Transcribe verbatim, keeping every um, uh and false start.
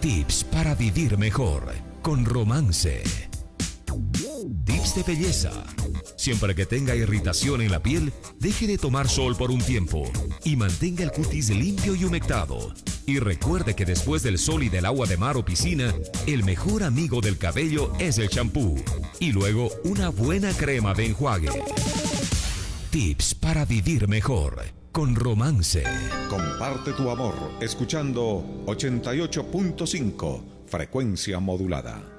Tips para vivir mejor con Romance. Tips de belleza. Siempre que tenga irritación en la piel, deje de tomar sol por un tiempo y mantenga el cutis limpio y humectado. Y recuerde que después del sol y del agua de mar o piscina, el mejor amigo del cabello es el champú. Y luego una buena crema de enjuague. Tips para vivir mejor con Romance. Comparte tu amor escuchando ochenta y ocho punto cinco, frecuencia modulada.